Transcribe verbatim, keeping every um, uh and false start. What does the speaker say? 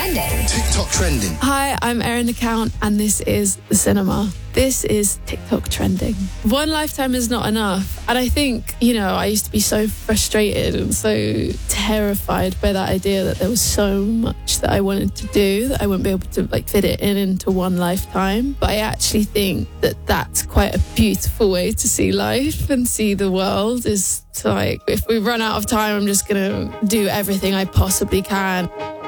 Trending. TikTok Trending. Hi, I'm Erin LeCount, and this is The Cinema. This is TikTok Trending. One lifetime is not enough. And I think, you know, I used to be so frustrated and so terrified by that idea that there was so much that I wanted to do that I wouldn't be able to like fit it in into one lifetime. But I actually think that that's quite a beautiful way to see life and see the world, is to like, if we run out of time, I'm just going to do everything I possibly can.